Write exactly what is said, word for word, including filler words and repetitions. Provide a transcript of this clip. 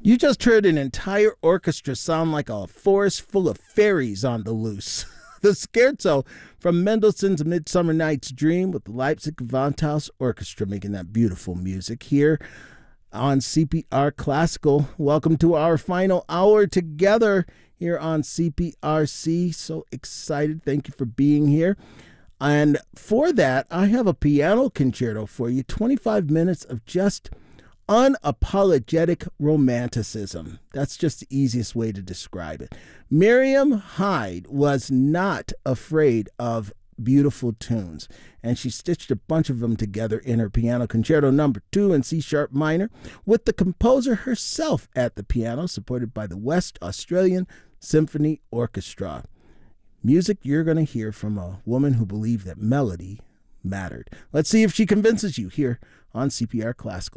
You just heard an entire orchestra sound like a forest full of fairies on the loose. The Scherzo from Mendelssohn's Midsummer Night's Dream with the Leipzig Gewandhaus Orchestra making that beautiful music here on C P R Classical. Welcome to our final hour together here on C P R C. So excited. Thank you for being here. And for that, I have a piano concerto for you. twenty-five minutes of just unapologetic romanticism. That's just the easiest way to describe it. Miriam Hyde was not afraid of beautiful tunes, and she stitched a bunch of them together in her piano concerto number two in C sharp minor, with the composer herself at the piano, supported by the West Australian Symphony Orchestra. Music you're going to hear from a woman who believed that melody mattered. Let's see if she convinces you here on C P R Classical.